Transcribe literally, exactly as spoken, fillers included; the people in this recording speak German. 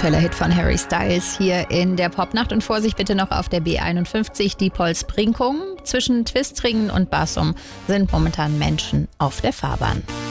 aktueller Hit von Harry Styles hier in der Popnacht. Und Vorsicht bitte noch auf der B einundfünfzig, Diepholz-Brinkum. Zwischen Twistringen und Bassum sind momentan Menschen auf der Fahrbahn.